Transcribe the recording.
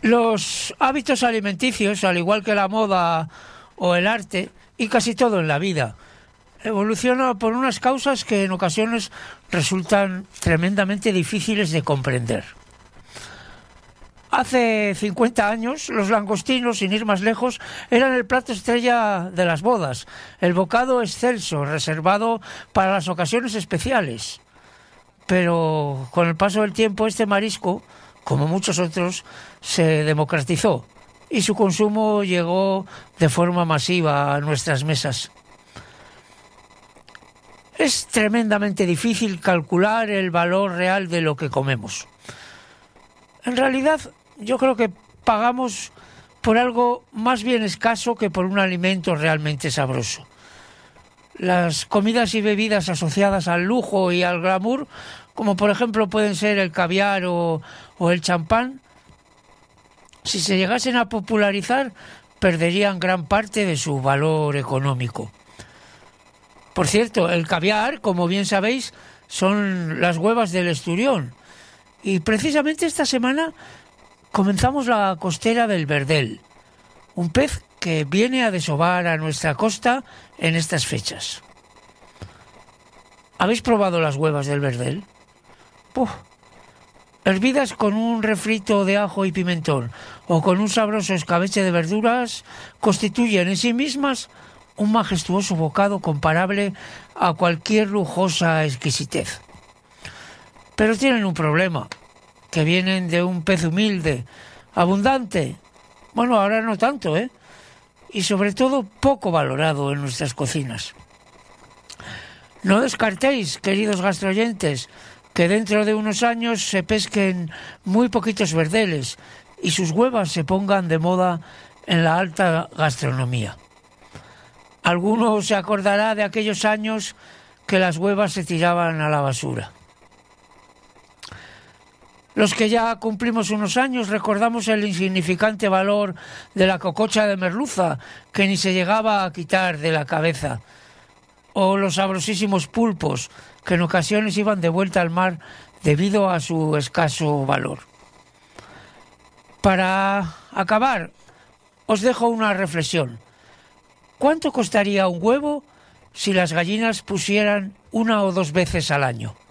Los hábitos alimenticios, al igual que la moda o el arte, y casi todo en la vida, evoluciona por unas causas que en ocasiones resultan tremendamente difíciles de comprender. Hace 50 años, los langostinos, sin ir más lejos, eran el plato estrella de las bodas, el bocado excelso, reservado para las ocasiones especiales. Pero con el paso del tiempo, este marisco, como muchos otros, se democratizó y su consumo llegó de forma masiva a nuestras mesas. Es tremendamente difícil calcular el valor real de lo que comemos. En realidad, yo creo que pagamos por algo más bien escaso que por un alimento realmente sabroso. Las comidas y bebidas asociadas al lujo y al glamour, como por ejemplo pueden ser el caviar o el champán, si se llegasen a popularizar, perderían gran parte de su valor económico. Por cierto, el caviar, como bien sabéis, son las huevas del esturión. Y precisamente esta semana comenzamos la costera del verdel, un pez que viene a desovar a nuestra costa en estas fechas. ¿Habéis probado las huevas del verdel? ¡Puf! Hervidas con un refrito de ajo y pimentón o con un sabroso escabeche de verduras, constituyen en sí mismas un majestuoso bocado comparable a cualquier lujosa exquisitez. Pero tienen un problema, que vienen de un pez humilde, abundante, bueno, ahora no tanto, y sobre todo poco valorado en nuestras cocinas. No descartéis, queridos gastroyentes, que dentro de unos años se pesquen muy poquitos verdeles y sus huevas se pongan de moda en la alta gastronomía. Alguno se acordará de aquellos años que las huevas se tiraban a la basura. Los que ya cumplimos unos años recordamos el insignificante valor de la cococha de merluza, que ni se llegaba a quitar de la cabeza, o los sabrosísimos pulpos, que en ocasiones iban de vuelta al mar debido a su escaso valor. Para acabar, os dejo una reflexión. ¿Cuánto costaría un huevo si las gallinas pusieran 1 o 2 veces al año?